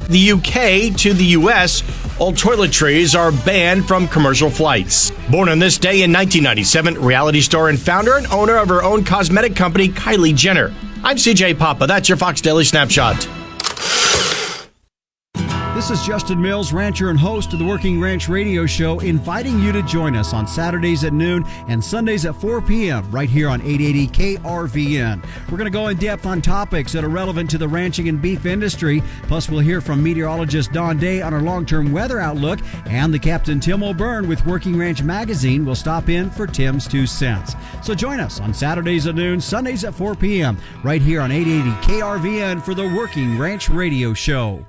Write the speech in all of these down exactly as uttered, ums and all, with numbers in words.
the U K to the U S, all toiletries are banned from commercial flights. Born on this day in nineteen ninety-seven, reality star and founder and owner of her own cosmetic company, Kylie Jenner. I'm C J Papa. That's your Fox Daily Snapshot. This is Justin Mills, rancher and host of the Working Ranch Radio Show, inviting you to join us on Saturdays at noon and Sundays at four p.m. right here on eight eighty K R V N. We're going to go in depth on topics that are relevant to the ranching and beef industry. Plus, we'll hear from meteorologist Don Day on our long-term weather outlook, and the Captain Tim O'Byrne with Working Ranch Magazine will stop in for Tim's Two Cents. So join us on Saturdays at noon, Sundays at four p.m. right here on eight eighty K R V N for the Working Ranch Radio Show.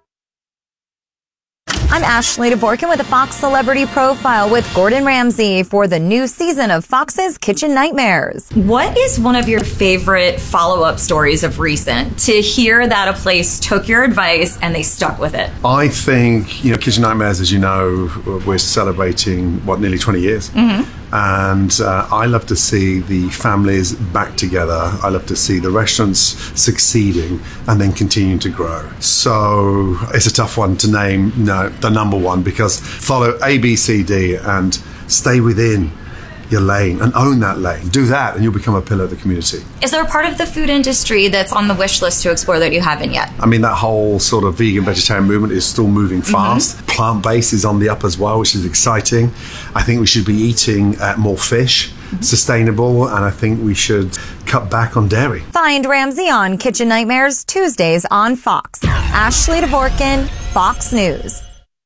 I'm Ashley DeVorkin with a Fox Celebrity Profile with Gordon Ramsay for the new season of Fox's Kitchen Nightmares. What is one of your favorite follow-up stories of recent? To hear that a place took your advice and they stuck with it. I think, you know, Kitchen Nightmares, as you know, we're celebrating, what, nearly twenty years. Mm-hmm. And uh, I love to see the families back together. I love to see the restaurants succeeding and then continuing to grow. So it's a tough one to name, no, the number one, because follow A, B, C, D and stay within your lane and own that lane. Do that and you'll become a pillar of the community. Is there a part of the food industry that's on the wish list to explore that you haven't yet? I mean, that whole sort of vegan vegetarian movement is still moving fast. Mm-hmm. Plant-based is on the up as well, which is exciting. I think we should be eating uh, more fish, mm-hmm. sustainable, and I think we should cut back on dairy. Find Ramsay on Kitchen Nightmares Tuesdays on Fox. Ashley DeVorkin, Fox News.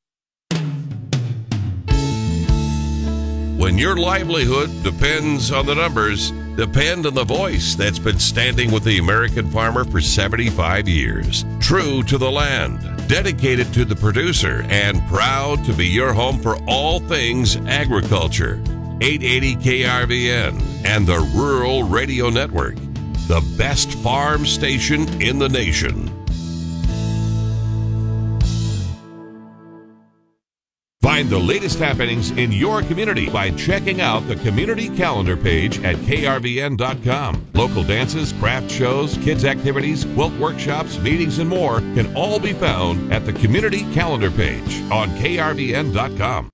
When your livelihood depends on the numbers, depend on the voice that's been standing with the American farmer for seventy-five years. True to the land, dedicated to the producer, and proud to be your home for all things agriculture. eight eighty K R V N and the Rural Radio Network, the best farm station in the nation. Find the latest happenings in your community by checking out the community calendar page at K R V N dot com. Local dances, craft shows, kids' activities, quilt workshops, meetings, and more can all be found at the community calendar page on K R V N dot com.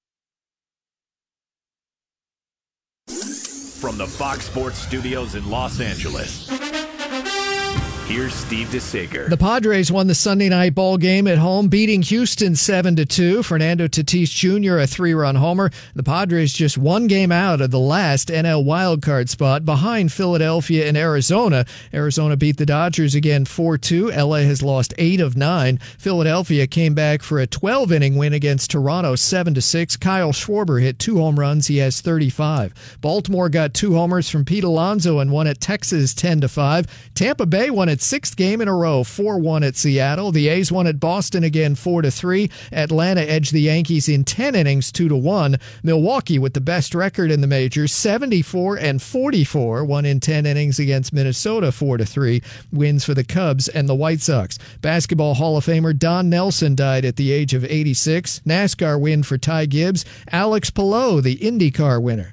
From the Fox Sports Studios in Los Angeles, here's Steve DeSager. The Padres won the Sunday night ball game at home, beating Houston seven to two. Fernando Tatis Junior a three-run homer. The Padres just one game out of the last N L wildcard spot behind Philadelphia and Arizona. Arizona beat the Dodgers again four two. L A has lost eight of nine. Philadelphia came back for a twelve-inning win against Toronto seven to six. Kyle Schwarber hit two home runs. He has thirty-five. Baltimore got two homers from Pete Alonso and won at Texas ten to five. Tampa Bay won its sixth game in a row, four one at Seattle. The A's won at Boston again four to three. Atlanta edged the Yankees in ten innings, two to one. Milwaukee, with the best record in the majors, seventy-four and forty-four, won in ten innings against Minnesota four to three. Wins for the Cubs and the White Sox. Basketball Hall of Famer Don Nelson died at the age of eighty-six. NASCAR win for Ty Gibbs. Alex Palou, the IndyCar winner.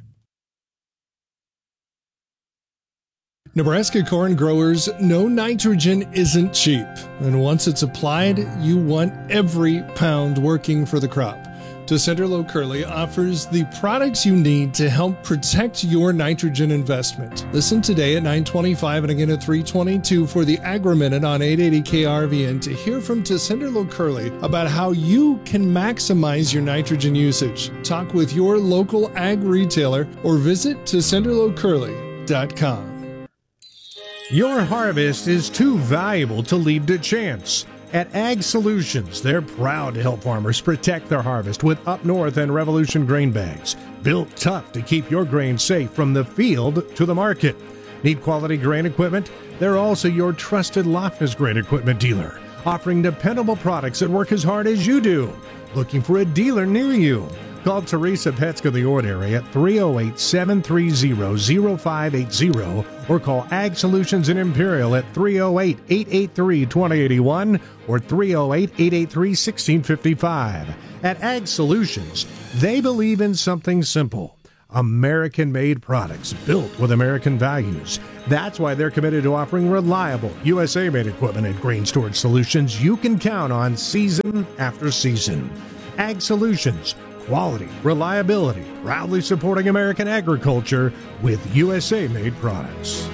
Nebraska corn growers know nitrogen isn't cheap, and once it's applied, you want every pound working for the crop. Tessenderlo Curley offers the products you need to help protect your nitrogen investment. Listen today at nine twenty-five and again at three twenty-two for the Agri-Minute on eight eighty K R V N to hear from Tessenderlo Curley about how you can maximize your nitrogen usage. Talk with your local ag retailer or visit Tessenderlo Curley dot com. Your harvest is too valuable to leave to chance. At Ag Solutions, they're proud to help farmers protect their harvest with Up North and Revolution grain bags. Built tough to keep your grain safe from the field to the market. Need quality grain equipment? They're also your trusted Loftus grain equipment dealer, offering dependable products that work as hard as you do. Looking for a dealer near you? Call Teresa Petska of the Ordinary at three oh eight, seven three zero, zero five eight zero or call Ag Solutions in Imperial at three oh eight, eight eight three, two oh eight one or three oh eight, eight eight three, one six five five. At Ag Solutions, they believe in something simple: American-made products built with American values. That's why they're committed to offering reliable U S A-made equipment and grain storage solutions you can count on season after season. Ag Solutions. Quality, reliability, proudly supporting American agriculture with U S A-made products.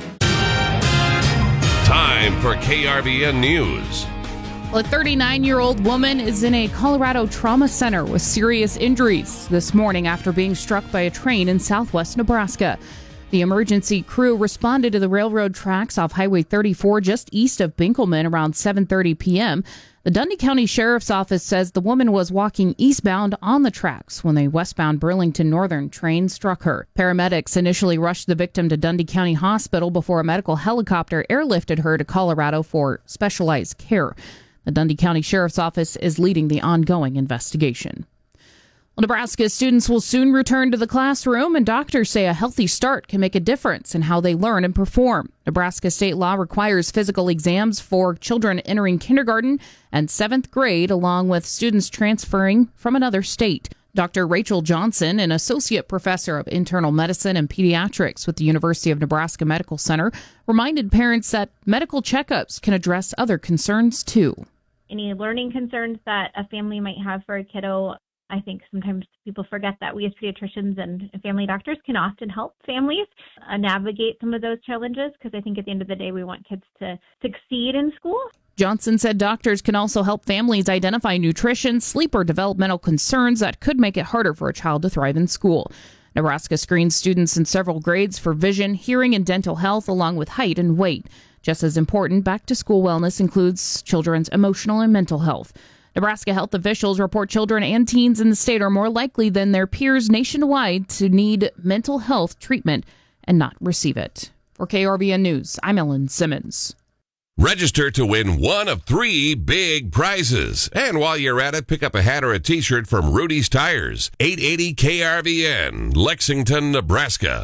Time for K R V N News. A thirty-nine-year-old woman is in a Colorado trauma center with serious injuries this morning after being struck by a train in southwest Nebraska. The emergency crew responded to the railroad tracks off Highway thirty-four just east of Binkelman around seven thirty p.m. The Dundee County Sheriff's Office says the woman was walking eastbound on the tracks when a westbound Burlington Northern train struck her. Paramedics initially rushed the victim to Dundee County Hospital before a medical helicopter airlifted her to Colorado for specialized care. The Dundee County Sheriff's Office is leading the ongoing investigation. Well, Nebraska students will soon return to the classroom, and doctors say a healthy start can make a difference in how they learn and perform. Nebraska state law requires physical exams for children entering kindergarten and seventh grade, along with students transferring from another state. Doctor Rachel Johnson, an associate professor of internal medicine and pediatrics with the University of Nebraska Medical Center, reminded parents that medical checkups can address other concerns, too. Any learning concerns that a family might have for a kiddo, I think sometimes people forget that we as pediatricians and family doctors can often help families uh, navigate some of those challenges, because I think at the end of the day, we want kids to succeed in school. Johnson said doctors can also help families identify nutrition, sleep, or developmental concerns that could make it harder for a child to thrive in school. Nebraska screens students in several grades for vision, hearing, and dental health, along with height and weight. Just as important, back-to-school wellness includes children's emotional and mental health. Nebraska health officials report children and teens in the state are more likely than their peers nationwide to need mental health treatment and not receive it. For K R V N News, I'm Ellen Simmons. Register to win one of three big prizes. And while you're at it, pick up a hat or a t-shirt from Rudy's Tires, eight eighty K R V N, Lexington, Nebraska.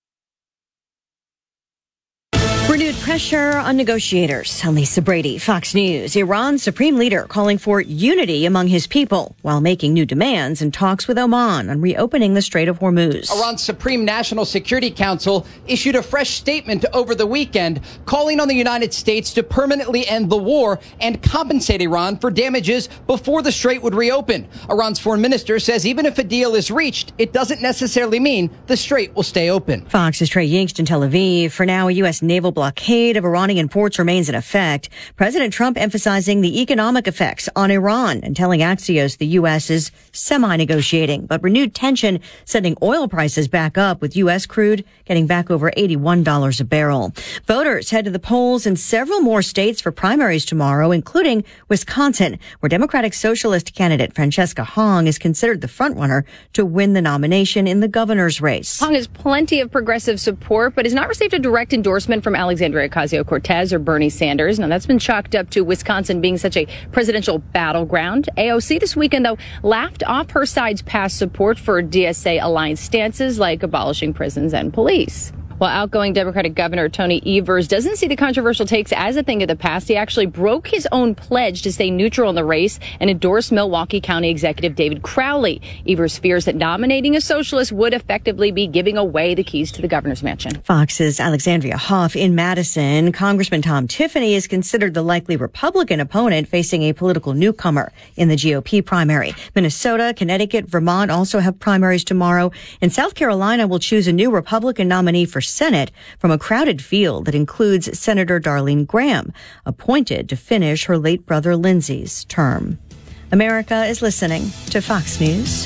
Renewed pressure on negotiators. I'm Lisa Brady, Fox News. Iran's supreme leader calling for unity among his people while making new demands in talks with Oman on reopening the Strait of Hormuz. Iran's Supreme National Security Council issued a fresh statement over the weekend calling on the United States to permanently end the war and compensate Iran for damages before the strait would reopen. Iran's foreign minister says even if a deal is reached, it doesn't necessarily mean the strait will stay open. Fox's Trey Yingst in Tel Aviv. For now, a U S naval blockade of Iranian ports remains in effect. President Trump emphasizing the economic effects on Iran and telling Axios the U S is semi-negotiating. But renewed tension sending oil prices back up, with U S crude getting back over eighty-one dollars a barrel. Voters head to the polls in several more states for primaries tomorrow, including Wisconsin, where Democratic Socialist candidate Francesca Hong is considered the frontrunner to win the nomination in the governor's race. Hong has plenty of progressive support, but has not received a direct endorsement from Alexandria Ocasio-Cortez or Bernie Sanders. Now, that's been chalked up to Wisconsin being such a presidential battleground. A O C this weekend, though, laughed off her side's past support for D S A alliance stances like abolishing prisons and police. While outgoing Democratic Governor Tony Evers doesn't see the controversial takes as a thing of the past, he actually broke his own pledge to stay neutral in the race and endorsed Milwaukee County Executive David Crowley. Evers fears that nominating a socialist would effectively be giving away the keys to the governor's mansion. Fox's Alexandria Hoff in Madison. Congressman Tom Tiffany is considered the likely Republican opponent facing a political newcomer in the G O P primary. Minnesota, Connecticut, Vermont also have primaries tomorrow. And South Carolina will choose a new Republican nominee for Senate from a crowded field that includes Senator Darlene Graham, appointed to finish her late brother Lindsey's term. America is listening to Fox News.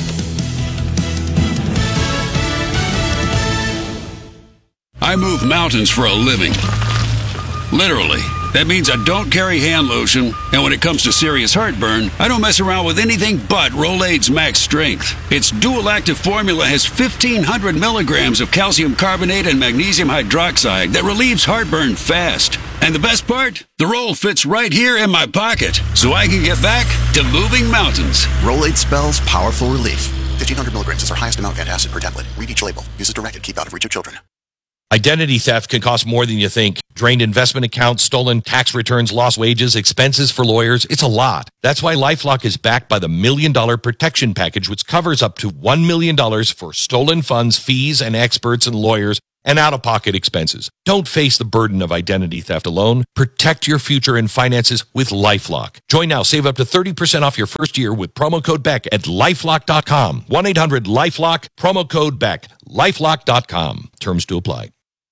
I move mountains for a living. Literally. That means I don't carry hand lotion, and when it comes to serious heartburn, I don't mess around with anything but Rolaids Max Strength. Its dual-active formula has fifteen hundred milligrams of calcium carbonate and magnesium hydroxide that relieves heartburn fast. And the best part? The roll fits right here in my pocket, so I can get back to moving mountains. Rolaids spells powerful relief. fifteen hundred milligrams is our highest amount of antacid per tablet. Read each label. Use as directed. Keep out of reach of children. Identity theft can cost more than you think. Drained investment accounts, stolen tax returns, lost wages, expenses for lawyers. It's a lot. That's why LifeLock is backed by the Million Dollar Protection Package, which covers up to one million dollars for stolen funds, fees, and experts and lawyers, and out-of-pocket expenses. Don't face the burden of identity theft alone. Protect your future and finances with LifeLock. Join now. Save up to thirty percent off your first year with promo code Beck at lifelock dot com. one eight hundred lifelock, promo code Beck, lifelock dot com. Terms to apply.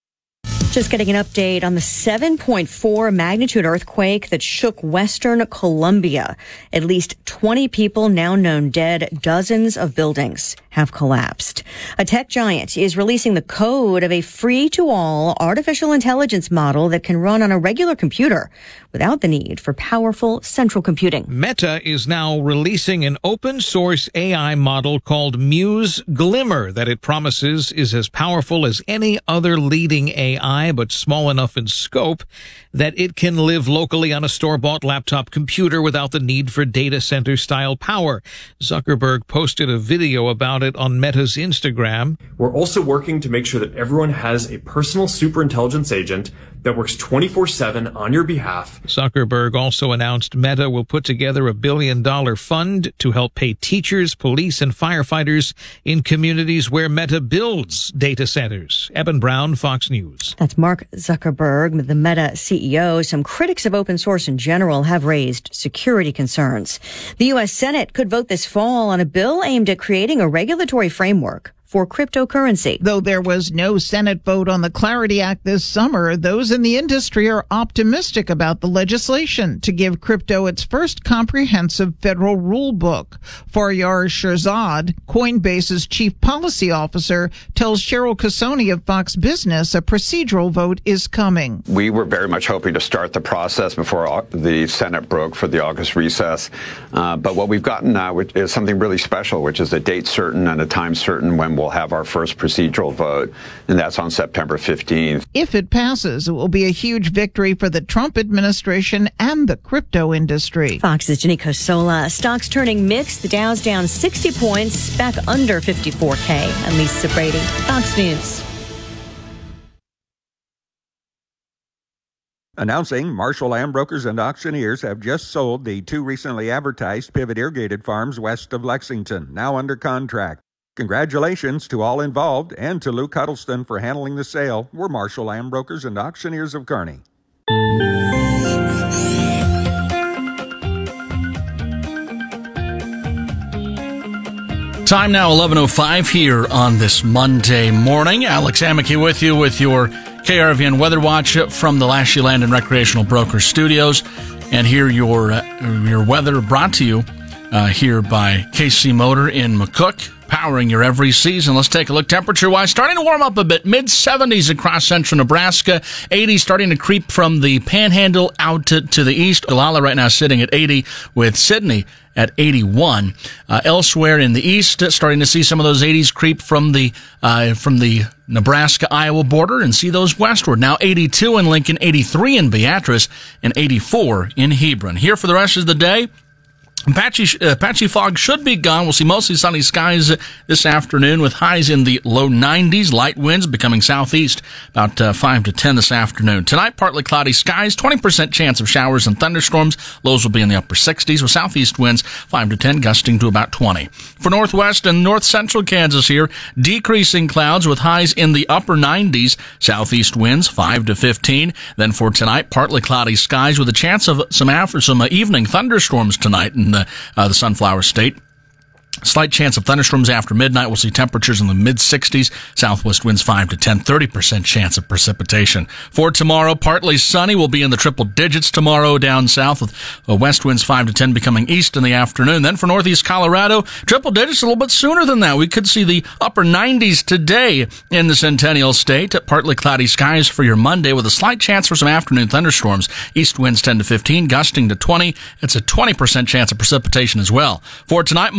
Just getting an update on the seven point four magnitude earthquake that shook western Colombia. At least twenty people now known dead. Dozens of buildings have collapsed. A tech giant is releasing the code of a free-to-all artificial intelligence model that can run on a regular computer without the need for powerful central computing. Meta is now releasing an open-source A I model called Muse Glimmer that it promises is as powerful as any other leading A I, but small enough in scope that it can live locally on a store-bought laptop computer without the need for data center-style power. Zuckerberg posted a video about it on Meta's Instagram. We're also working to make sure that everyone has a personal superintelligence agent that works twenty-four seven on your behalf. Zuckerberg also announced Meta will put together a billion dollar fund to help pay teachers, police, and firefighters in communities where Meta builds data centers. Eben Brown, Fox News. That's Mark Zuckerberg, the Meta C E O. Some critics of open source in general have raised security concerns. The U S Senate could vote this fall on a bill aimed at creating a regulatory framework for cryptocurrency. Though there was no Senate vote on the Clarity Act this summer, those in the industry are optimistic about the legislation to give crypto its first comprehensive federal rule book. Faryar Shirzad, Coinbase's chief policy officer, tells Cheryl Casoni of Fox Business a procedural vote is coming. We were very much hoping to start the process before the Senate broke for the August recess. Uh, but what we've gotten now is something really special, which is a date certain and a time certain when we'll have our first procedural vote, and that's on September fifteenth. If it passes, it will be a huge victory for the Trump administration and the crypto industry. Fox's Jenny Cosola. Stocks turning mixed. The Dow's down sixty points, back under fifty-four K. I'm Lisa Brady, Fox News. Announcing Marshall Land Brokers and Auctioneers have just sold the two recently advertised Pivot Irrigated Farms west of Lexington, now under contract. Congratulations to all involved and to Luke Huddleston for handling the sale. We're Marshall Land Brokers and Auctioneers of Kearney. Time now eleven oh five here on this Monday morning. Alex Amicky with you with your K R V N Weather Watch from the Lashley Land and Recreational Brokers Studios. And here your, uh, your weather brought to you uh, here by K C Motor in McCook. Powering your every season. Let's take a look temperature-wise. Starting to warm up a bit. mid seventies across central Nebraska. eighty starting to creep from the Panhandle out to, to the east. Gualala right now sitting at eighty with Sydney at eighty-one. Uh, elsewhere in the east, starting to see some of those eighties creep from the uh, from the Nebraska-Iowa border and see those westward. Now eighty-two in Lincoln, eighty-three in Beatrice, and eighty-four in Hebron. Here for the rest of the day. Patchy, uh, patchy fog should be gone. We'll see mostly sunny skies this afternoon with highs in the low nineties. Light winds becoming southeast about uh, five to ten this afternoon. Tonight, partly cloudy skies, twenty percent chance of showers and thunderstorms. Lows will be in the upper sixties with southeast winds five to ten, gusting to about twenty. For northwest and north central Kansas here, decreasing clouds with highs in the upper nineties. Southeast winds five to fifteen. Then for tonight, partly cloudy skies with a chance of some after some uh, evening thunderstorms tonight in the, uh, the Sunflower State. Slight chance of thunderstorms after midnight. We'll see temperatures in the mid-sixties. Southwest winds five to ten, thirty percent chance of precipitation. For tomorrow, partly sunny. We'll be in the triple digits tomorrow down south with uh, west winds five to ten becoming east in the afternoon. Then for northeast Colorado, triple digits a little bit sooner than that. We could see the upper nineties today in the Centennial State. Partly cloudy skies for your Monday with a slight chance for some afternoon thunderstorms. East winds ten to fifteen, gusting to twenty. It's a twenty percent chance of precipitation as well. For tonight, mostly cloudy.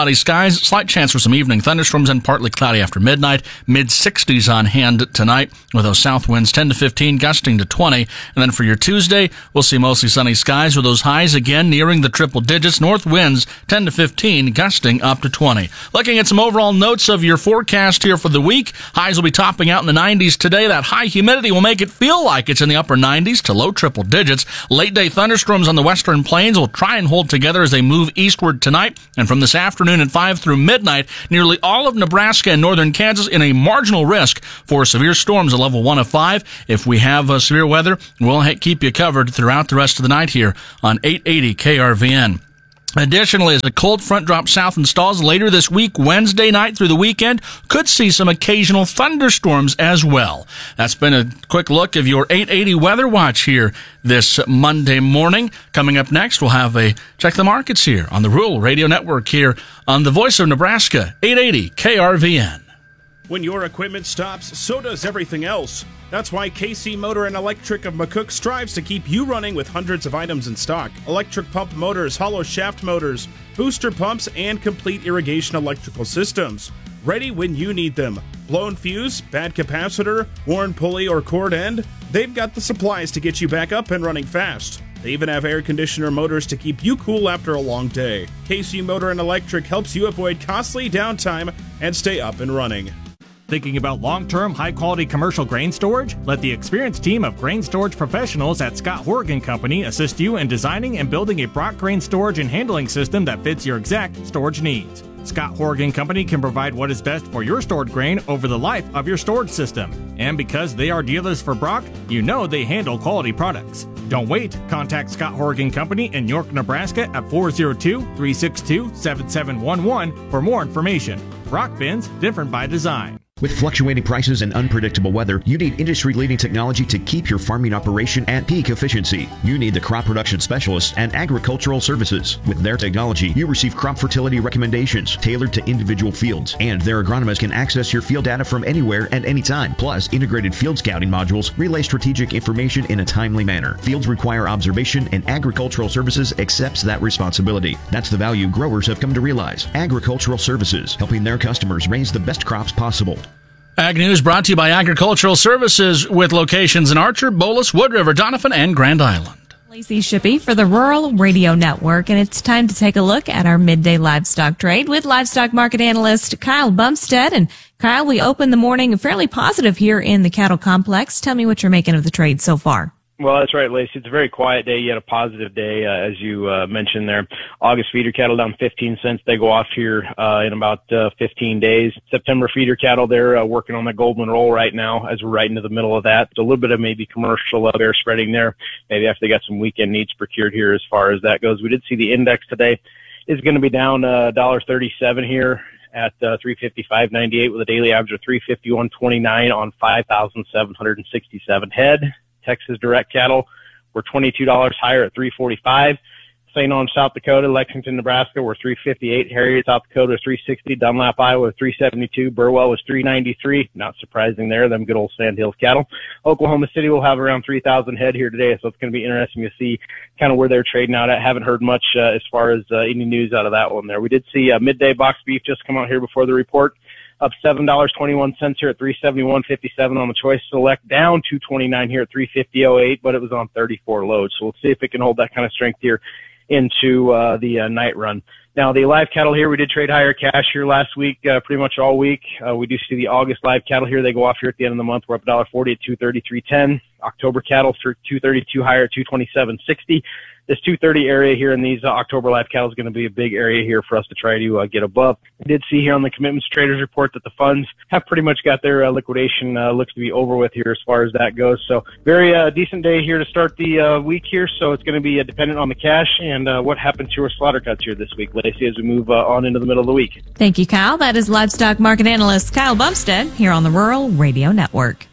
cloudy skies, slight chance for some evening thunderstorms and partly cloudy after midnight. mid sixties on hand tonight with those south winds ten to fifteen, gusting to twenty. And then for your Tuesday, we'll see mostly sunny skies with those highs again nearing the triple digits. North winds ten to fifteen, gusting up to twenty. Looking at some overall notes of your forecast here for the week, highs will be topping out in the nineties today. That high humidity will make it feel like it's in the upper nineties to low triple digits. Late day thunderstorms on the western plains will try and hold together as they move eastward tonight. And from this afternoon at five through midnight, nearly all of Nebraska and northern Kansas in a marginal risk for severe storms at level one of five. If we have uh, severe weather, we'll ha- keep you covered throughout the rest of the night here on eight eighty K R V N. Additionally, as a cold front drops south and stalls later this week, Wednesday night through the weekend, could see some occasional thunderstorms as well. That's been a quick look of your eight eighty Weather Watch here this Monday morning. Coming up next, we'll have a Check the Markets here on the Rural Radio Network here on the Voice of Nebraska, eight eighty K R V N. When your equipment stops, so does everything else. That's why K C Motor and Electric of McCook strives to keep you running with hundreds of items in stock. Electric pump motors, hollow shaft motors, booster pumps, and complete irrigation electrical systems. Ready when you need them. Blown fuse, bad capacitor, worn pulley or cord end, they've got the supplies to get you back up and running fast. They even have air conditioner motors to keep you cool after a long day. K C Motor and Electric helps you avoid costly downtime and stay up and running. Thinking about long-term, high-quality commercial grain storage? Let the experienced team of grain storage professionals at Scott Horgan Company assist you in designing and building a Brock grain storage and handling system that fits your exact storage needs. Scott Horgan Company can provide what is best for your stored grain over the life of your storage system. And because they are dealers for Brock, you know they handle quality products. Don't wait. Contact Scott Horgan Company in York, Nebraska at four oh two, three six two, seven seven one one for more information. Brock bins, different by design. With fluctuating prices and unpredictable weather, you need industry-leading technology to keep your farming operation at peak efficiency. You need the crop production specialists and agricultural services. With their technology, you receive crop fertility recommendations tailored to individual fields, and their agronomists can access your field data from anywhere at any time. Plus, integrated field scouting modules relay strategic information in a timely manner. Fields require observation, and agricultural services accepts that responsibility. That's the value growers have come to realize. Agricultural services, helping their customers raise the best crops possible. Ag News brought to you by Agricultural Services with locations in Archer, Bolus, Wood River, Doniphan, and Grand Island. Lacey Shippey for the Rural Radio Network, and it's time to take a look at our midday livestock trade with livestock market analyst Kyle Bumstead. And Kyle, we opened the morning fairly positive here in the cattle complex. Tell me what you're making of the trade so far. Well, that's right, Lacey. It's a very quiet day, yet a positive day, uh, as you uh, mentioned there. August feeder cattle down fifteen cents. They go off here uh, in about uh, fifteen days. September feeder cattle, they're uh, working on the Goldman roll right now as we're right into the middle of that. So a little bit of maybe commercial uh, bear spreading there, maybe after they got some weekend needs procured here as far as that goes. We did see the index today is going to be down uh, one dollar thirty-seven here at uh, three fifty-five ninety-eight with a daily average of three fifty-one twenty-nine on five thousand seven hundred sixty-seven head. Texas direct cattle were twenty-two dollars higher at three forty-five. Saint Ange, South Dakota, Lexington, Nebraska were three fifty-eight. Harriet, South Dakota was three sixty. Dunlap, Iowa was three seventy-two. Burwell was three ninety-three. Not surprising there, them good old Sandhills cattle. Oklahoma City will have around three thousand head here today, so it's going to be interesting to see kind of where they're trading out at. Haven't heard much uh, as far as uh, any news out of that one there. We did see uh, midday box beef just come out here before the report. Up seven dollars and twenty-one cents here at three seventy-one fifty-seven on the Choice Select, down two twenty-nine here at three fifty oh eight, but it was on thirty-four loads. So we'll see if it can hold that kind of strength here into uh, the uh, night run. Now, the live cattle here, we did trade higher cash here last week, uh, pretty much all week. Uh, we do see the August live cattle here. They go off here at the end of the month. We're up one dollar forty at two thirty-three ten. October cattle for two thirty-two higher at two twenty-seven sixty. This two thirty area here in these uh, October live cattle is going to be a big area here for us to try to uh, get above. We did see here on the commitments traders report that the funds have pretty much got their uh, liquidation uh, looks to be over with here as far as that goes. So very uh, decent day here to start the uh, week here. So it's going to be uh, dependent on the cash and uh, what happens to our slaughter cuts here this week, Lacey, as we move uh, on into the middle of the week. Thank you, Kyle. That is livestock market analyst Kyle Bumstead here on the Rural Radio Network.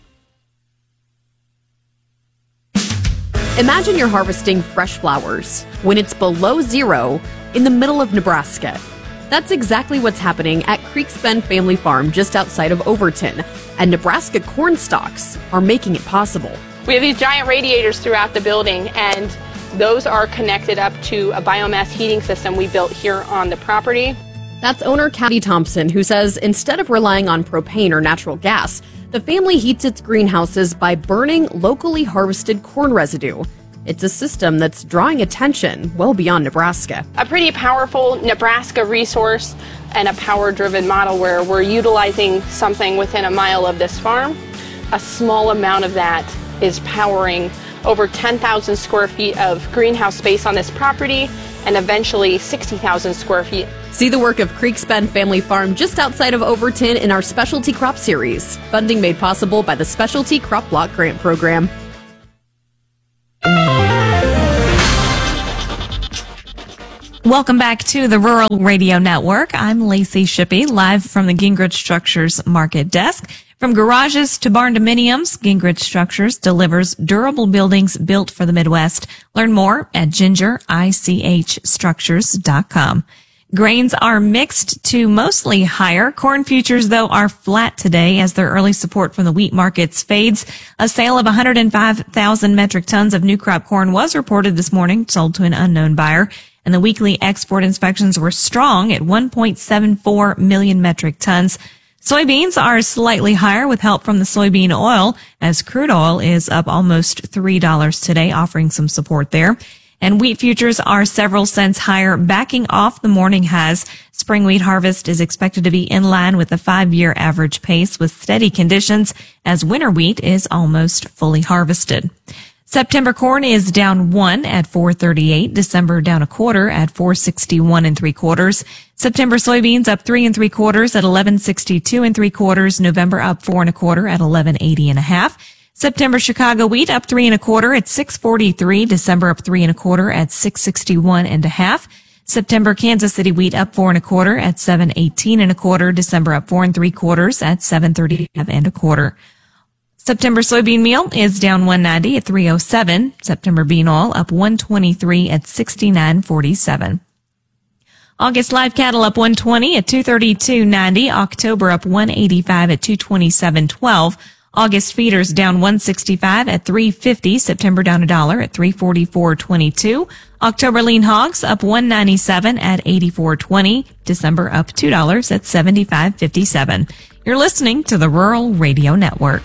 Imagine you're harvesting fresh flowers when it's below zero in the middle of Nebraska. That's exactly what's happening at Creeks Bend Family Farm just outside of Overton, and Nebraska corn stalks are making it possible. We have these giant radiators throughout the building, and those are connected up to a biomass heating system we built here on the property. That's owner Kathy Thompson, who says instead of relying on propane or natural gas, the family heats its greenhouses by burning locally harvested corn residue. It's a system that's drawing attention well beyond Nebraska. A pretty powerful Nebraska resource and a power-driven model where we're utilizing something within a mile of this farm. A small amount of that is powering over ten thousand square feet of greenhouse space on this property and eventually sixty thousand square feet. See the work of Creeks Bend Family Farm just outside of Overton in our Specialty Crop Series. Funding made possible by the Specialty Crop Block Grant Program. Welcome back to the Rural Radio Network. I'm Lacey Shippey, live from the Gingrich Structures Market Desk. From garages to barn dominiums, Gingrich Structures delivers durable buildings built for the Midwest. Learn more at ginger ich structures dot com. Grains are mixed to mostly higher. Corn futures, though, are flat today as their early support from the wheat markets fades. A sale of one hundred five thousand metric tons of new crop corn was reported this morning, sold to an unknown buyer. And the weekly export inspections were strong at one point seven four million metric tons. Soybeans are slightly higher with help from the soybean oil, as crude oil is up almost three dollars today, offering some support there. And wheat futures are several cents higher, backing off the morning highs. Spring wheat harvest is expected to be in line with the five-year average pace with steady conditions, as winter wheat is almost fully harvested. September corn is down one at four thirty-eight. December down a quarter at four sixty-one and three quarters. September soybeans up three and three quarters at eleven sixty-two and three quarters. November up four and a quarter at eleven eighty and a half. September Chicago wheat up three and a quarter at six forty-three. December up three and a quarter at six sixty-one and a half. September Kansas City wheat up four and a quarter at seven eighteen and a quarter. December up four and three quarters at seven thirty-five and a quarter. September soybean meal is down one ninety at three oh seven. September bean oil up one twenty-three at sixty-nine forty-seven. August live cattle up one twenty at two thirty-two ninety. October up one eighty-five at two twenty-seven twelve. August feeders down one sixty-five at three fifty. September down a dollar at three forty-four twenty-two. October lean hogs up one ninety-seven at eighty-four twenty. December up two dollars at seventy-five fifty-seven. You're listening to the Rural Radio Network.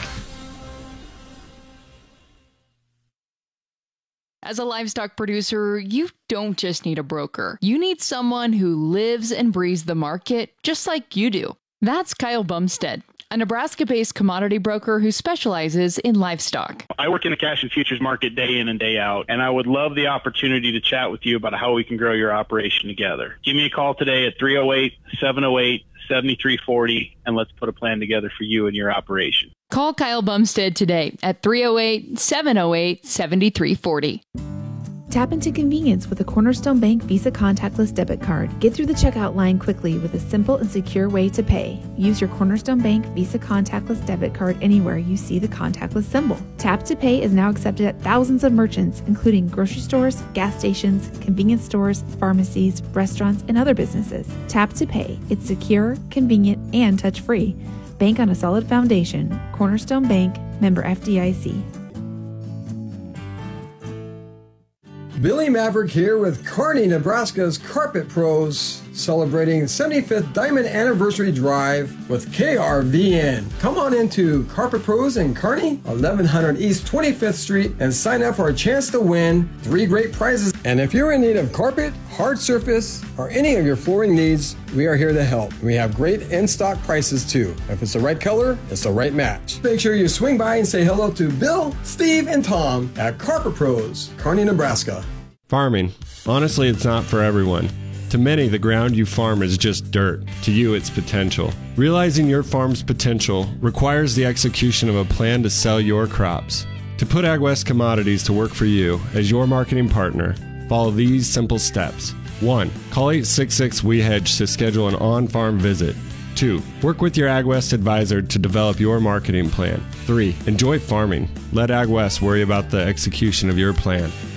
As a livestock producer, you don't just need a broker. You need someone who lives and breathes the market just like you do. That's Kyle Bumstead, a Nebraska-based commodity broker who specializes in livestock. I work in the cash and futures market day in and day out, and I would love the opportunity to chat with you about how we can grow your operation together. Give me a call today at three oh eight, seven oh eight, seven three four oh, and let's put a plan together for you and your operation. Call Kyle Bumstead today at three oh eight, seven oh eight, seven three four oh. Tap into convenience with a Cornerstone Bank Visa contactless debit card. Get through the checkout line quickly with a simple and secure way to pay. Use your Cornerstone Bank Visa contactless debit card anywhere you see the contactless symbol. Tap to Pay is now accepted at thousands of merchants, including grocery stores, gas stations, convenience stores, pharmacies, restaurants, and other businesses. Tap to Pay. It's secure, convenient, and touch-free. Bank on a solid foundation. Cornerstone Bank, member F D I C. Billy Maverick here with Kearney, Nebraska's Carpet Pros, celebrating seventy-fifth Diamond Anniversary Drive with K R V N. Come on into Carpet Pros in Kearney, eleven hundred East twenty-fifth Street, and sign up for a chance to win three great prizes. And if you're in need of carpet, hard surface, or any of your flooring needs, we are here to help. We have great in-stock prices too. If it's the right color, it's the right match. Make sure you swing by and say hello to Bill, Steve, and Tom at Carpet Pros, Kearney, Nebraska. Farming. Honestly, it's not for everyone. To many, the ground you farm is just dirt. To you, it's potential. Realizing your farm's potential requires the execution of a plan to sell your crops. To put AgWest Commodities to work for you as your marketing partner, follow these simple steps. one. Call eight six six, W E hedge to schedule an on-farm visit. two. Work with your AgWest advisor to develop your marketing plan. three. Enjoy farming. Let AgWest worry about the execution of your plan.